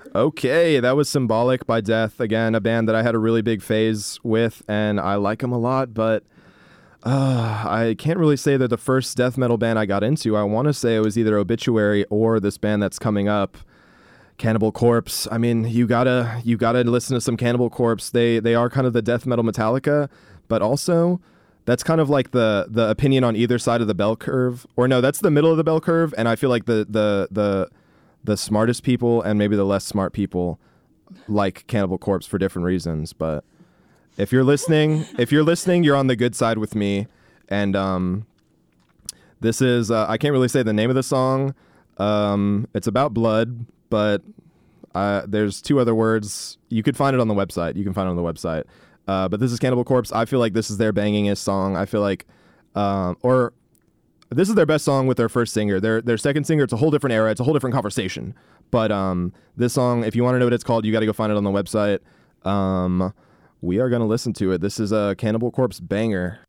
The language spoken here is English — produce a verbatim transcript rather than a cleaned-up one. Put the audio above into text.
Okay, that was Symbolic by Death. Again, a band that I had a really big phase with, and I like them a lot, but uh, I can't really say they're the first death metal band I got into. I want to say it was either Obituary or this band that's coming up, Cannibal Corpse. I mean, you gotta you gotta listen to some Cannibal Corpse. They they are kind of the death metal Metallica, but also that's kind of like the the opinion on either side of the bell curve. Or no, that's the middle of the bell curve, and I feel like the the the the smartest people and maybe the less smart people like Cannibal Corpse for different reasons. But if you're listening, if you're listening, you're on the good side with me. And um, this is, uh, I can't really say the name of the song. Um, it's about blood, but uh, there's two other words. You could find it on the website. You can find it on the website. Uh, but this is Cannibal Corpse. I feel like this is their bangingest song. I feel like, um, or this is their best song with their first singer. Their their second singer, it's a whole different era. It's a whole different conversation. But um, this song, if you want to know what it's called, you got to go find it on the website. Um, we are going to listen to it. This is a Cannibal Corpse banger.